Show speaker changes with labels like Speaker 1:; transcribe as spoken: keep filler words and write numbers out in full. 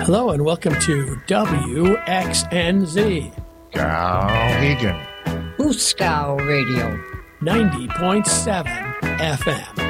Speaker 1: Hello and welcome to W X N Z.
Speaker 2: Skowhegan.
Speaker 3: Ooskow Radio.
Speaker 1: ninety point seven F M.